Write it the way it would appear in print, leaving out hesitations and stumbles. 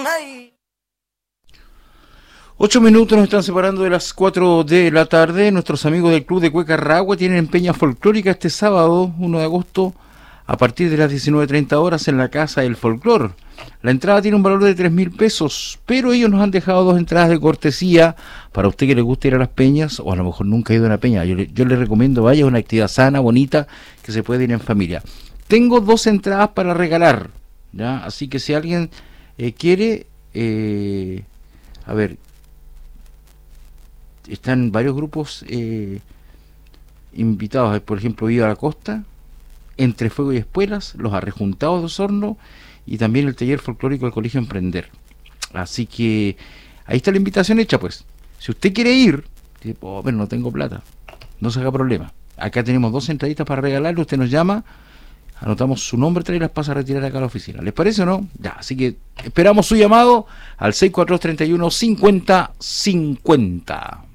8 minutos nos están separando de las 4 de la tarde. Nuestros amigos del Club de Cueca Ragua tienen peña folclórica este sábado, 1 de agosto, a partir de las 19:30 horas en la Casa del Folclor. La entrada tiene un valor de 3.000 pesos, pero ellos nos han dejado 2 entradas de cortesía para usted que le gusta ir a las peñas, o a lo mejor nunca ha ido a una peña. Yo le recomiendo vaya, es una actividad sana, bonita, que se puede ir en familia. Tengo 2 entradas para regalar, ¿ya? Así que si alguien quiere, a ver, están varios grupos invitados, por ejemplo, Viva la Costa, Entre Fuego y Espuelas, Los Arrejuntados de Osorno y también el taller folclórico del Colegio Emprender. Así que ahí está la invitación hecha, pues. Si usted quiere ir, dice, oh, pero no tengo plata, no se haga problema. Acá tenemos 2 entraditas para regalarle, usted nos llama, anotamos su nombre, trae y las pasa a retirar acá a la oficina. ¿Les parece o no? Ya, así que esperamos su llamado al 642-31-50-50.